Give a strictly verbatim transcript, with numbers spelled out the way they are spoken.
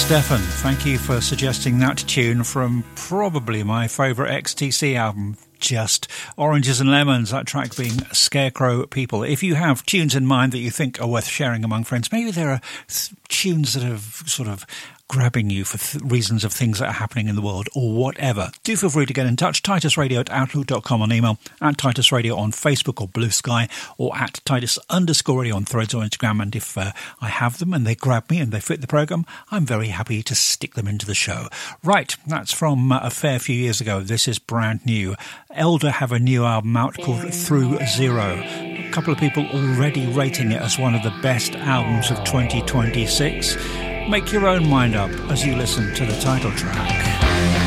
Stefan, thank you for suggesting that tune from probably my favourite X T C album, Just. Oranges and Lemons, that track being Scarecrow People. If you have tunes in mind that you think are worth sharing among friends, maybe there are th- tunes that have sort of grabbing you for th- reasons of things that are happening in the world or whatever, do feel free to get in touch. Titus Radio at outlook dot com on email, at Titus Radio on Facebook or Blue Sky, or at Titus underscore radio on Threads or Instagram. And if uh, I have them and they grab me and they fit the programme, I'm very happy to stick them into the show. Right, that's from uh, a fair few years ago. This is brand new. Elder have a new album out called Through Zero. A couple of people already rating it as one of the best albums of twenty twenty-six. Make your own mind up as you listen to the title track.